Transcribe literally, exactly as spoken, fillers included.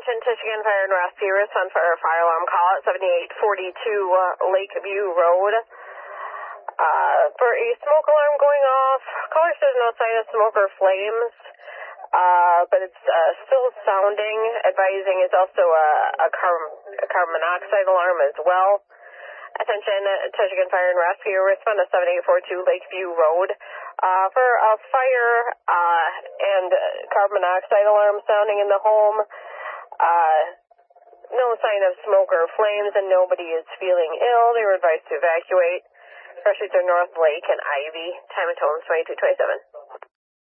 Attention, Michigan Fire and Rescue, respond for a fire alarm call at seventy-eight forty-two uh, Lakeview Road. Uh, for a smoke alarm going off, caller says no sign of smoke or flames, uh, but it's uh, still sounding. Advising is also a, a, car- a carbon monoxide alarm as well. Attention, Michigan Fire and Rescue, respond to seventy-eight forty-two Lakeview Road. Uh, for a fire uh, and carbon monoxide alarm sounding in the home. Uh, no sign of smoke or flames, and nobody is feeling ill. They were advised to evacuate, especially through North Lake and Ivy. Time and tone is twenty-two twenty-seven.